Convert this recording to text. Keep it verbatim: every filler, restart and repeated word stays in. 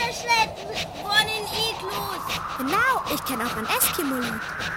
schleppen von den Iglus. Genau, ich kenne auch ein Eskimo-Lied.